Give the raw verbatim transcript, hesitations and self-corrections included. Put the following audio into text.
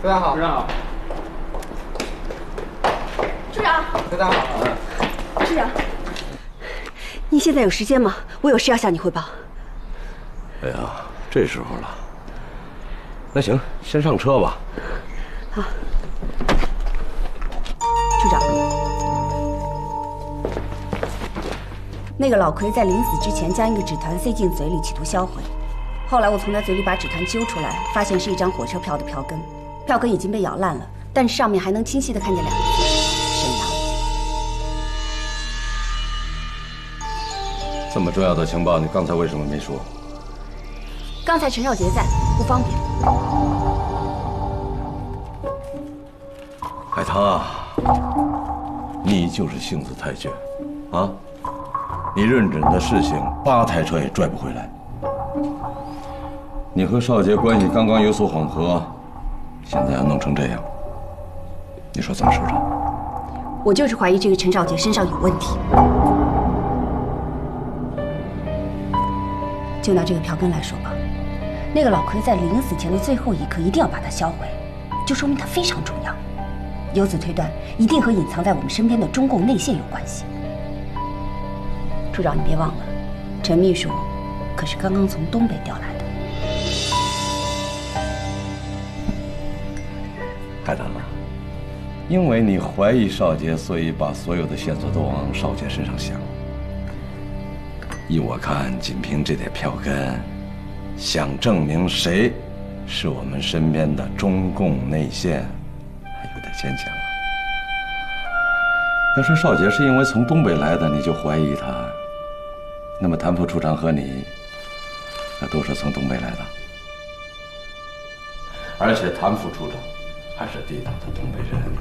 处长好， 处长好。 处长， 处长好。 处长，你现在有时间吗？我有事要向你汇报。 哎呀，这时候了。那行，先上车吧。 好。处长，那个老奎在临死之前将一个纸团塞进嘴里，企图销毁。后来我从他嘴里把纸团揪出来，发现是一张火车票的票根，票根已经被咬烂了，但上面还能清晰地看见两个字：沈阳。 这么重要的情报，你刚才为什么没说？ 刚才陈少杰在，不方便。 海棠啊，你就是性子太倔，啊！你认准的事情，八台车也拽不回来。你和少杰关系刚刚有所缓和，现在要弄成这样，你说怎么收场？ 我就是怀疑这个陈少杰身上有问题。就拿这个票根来说吧，那个老奎在临死前的最后一刻一定要把它销毁，就说明它非常重要。由此推断，一定和隐藏在我们身边的中共内线有关系。处长，你别忘了，陈秘书可是刚刚从东北调来的。 海棠啊，因为你怀疑少杰，所以把所有的线索都往少杰身上想。依我看，仅凭这点票根，想证明谁是我们身边的中共内线，还有点牵强了。要说少杰是因为从东北来的，你就怀疑他，那么谭副处长和你，那都是从东北来的，而且谭副处长还是地道的东北人。